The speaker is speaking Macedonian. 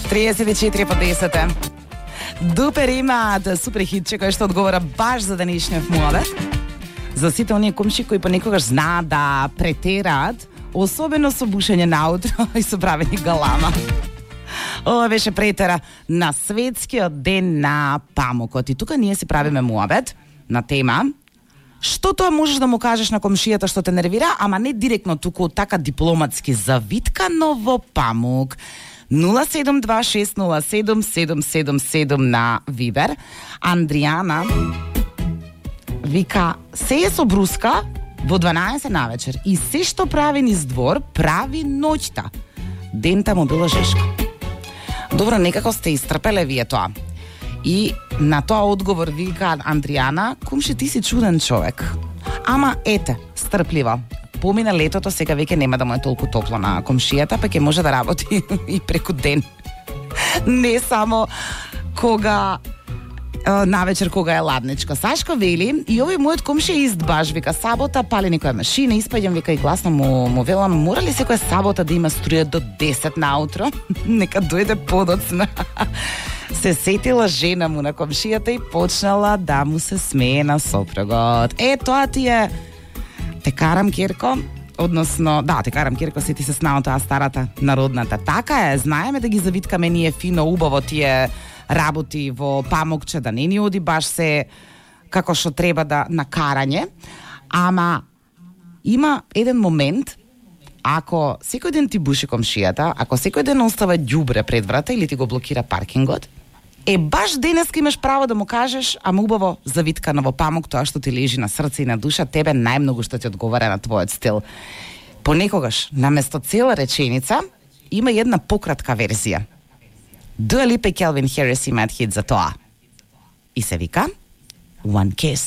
34 по 10. Дупер имаат супер хитче кој што одговора баш за денешниот муабет. За сите оние комши кои понекогаш знаат да претераат, особено со бушење наутро и со правење галама. Ова беше претера на светскиот ден на памукот. И тука ние си правиме муабет на тема што тоа можеш да му кажеш на комшијата што те нервира, ама не директно туку така дипломатски, завиткано во памук. 072607777 на Вибер. Андријана вика, се е со бруска во 12 навечер и се што прави низ двор, прави ноќта. Дента му било жешко. Добро, некако сте истрпеле вие тоа. И на тоа одговор вика Андријана, кумши, ти си чуден човек. Ама ете, стрпливо. Помина летото, сега веќе нема да му е толку топло на комшијата, па ќе може да работи и преку ден. Не само кога навечер кога е ладничко. Сашко вели, и овој мојот комши е ист баш, вика, сабота пали некоја машина, испаѓам, вика, и гласно му велам, мора ли секоја сабота да има струја до 10 наутро? Нека дојде подоцна. Се сетила жена му на комшијата и почнала да му се смее на сопругот. Тоа ти е те карам Кирко, односно, да, те карам Кирко, сети се снao тоа старата народната. Така е, знаеме да ги завиткаме ние фино, убаво тие работи во памукче, да не ни оди баш се како што треба да на карање, ама има еден момент, ако секој ден ти буши комшијата, ако секој ден остава ѓубре пред врата или ти го блокира паркингот, баш денеска имаш право да му кажеш, ама убаво завиткано во памук, тоа што ти лежи на срце и на душа, тебе најмногу што ти одговара на твојот стил. Понекогаш, наместо цела реченица, има една пократка верзија. Dua Lipa и Calvin Harris имаат хит за тоа. И се вика One Kiss.